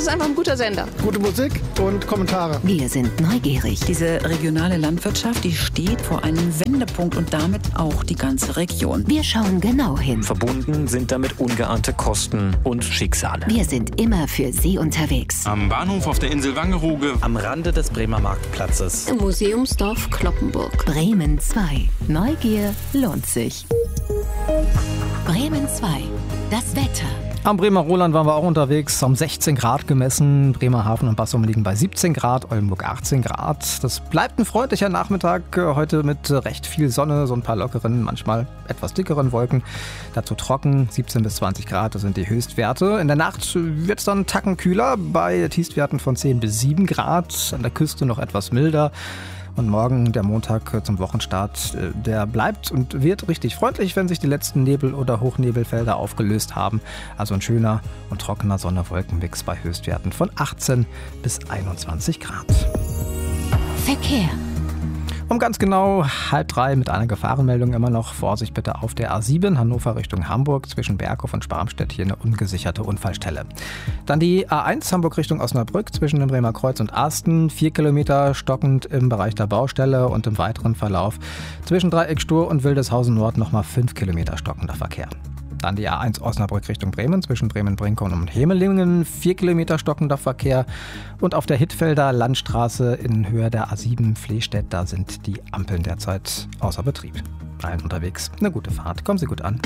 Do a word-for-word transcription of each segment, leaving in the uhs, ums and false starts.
ist einfach ein guter Sender. Gute Musik und Kommentare. Wir sind neugierig. Diese regionale Landwirtschaft, die steht vor einem Wendepunkt und damit auch die ganze Region. Wir schauen genau hin. Verbunden sind damit ungeahnte Kosten und Schicksale. Wir sind immer für Sie unterwegs. Am Bahnhof auf der Insel Wangerooge. Am Rande des Bremer Marktplatzes. Im Museumsdorf Cloppenburg. Bremen zwei. Neugier lohnt sich. Bremen zwei. Das Wetter. Am Bremer Roland waren wir auch unterwegs, haben sechzehn Grad gemessen. Bremerhaven und Bassum liegen bei siebzehn Grad, Oldenburg achtzehn Grad. Das bleibt ein freundlicher Nachmittag, heute mit recht viel Sonne, so ein paar lockeren, manchmal etwas dickeren Wolken. Dazu trocken, siebzehn bis zwanzig Grad, das sind die Höchstwerte. In der Nacht wird es dann einen Tacken kühler, bei Tiefstwerten von zehn bis sieben Grad, an der Küste noch etwas milder. Und morgen, der Montag zum Wochenstart, der bleibt und wird richtig freundlich, wenn sich die letzten Nebel- oder Hochnebelfelder aufgelöst haben. Also ein schöner und trockener Sonne-Wolken-Mix bei Höchstwerten von achtzehn bis einundzwanzig Grad. Verkehr. Um ganz genau halb drei mit einer Gefahrenmeldung immer noch. Vorsicht bitte auf der A sieben, Hannover Richtung Hamburg, zwischen Berghof und Sparmstedt, hier eine ungesicherte Unfallstelle. Dann die A eins, Hamburg Richtung Osnabrück, zwischen dem Bremer Kreuz und Asten, vier Kilometer stockend im Bereich der Baustelle und im weiteren Verlauf zwischen Dreieck Stur und Wildeshausen Nord nochmal fünf Kilometer stockender Verkehr. Dann die A eins Osnabrück Richtung Bremen, zwischen Bremen-Brinkum und Hemelingen, vier Kilometer stockender Verkehr. Und auf der Hittfelder Landstraße in Höhe der A sieben Flehstedt, da sind die Ampeln derzeit außer Betrieb. Allen unterwegs eine gute Fahrt, kommen Sie gut an.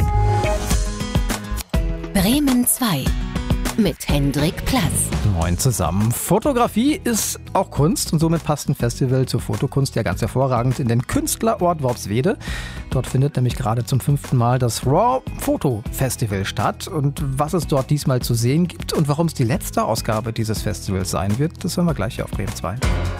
Bremen zwei. Mit Hendrik Plass. Moin zusammen. Fotografie ist auch Kunst und somit passt ein Festival zur Fotokunst ja ganz hervorragend in den Künstlerort Worpswede. Dort findet nämlich gerade zum fünften Mal das Raw Photo Festival statt. Und was es dort diesmal zu sehen gibt und warum es die letzte Ausgabe dieses Festivals sein wird, das hören wir gleich hier auf Bremen zwei.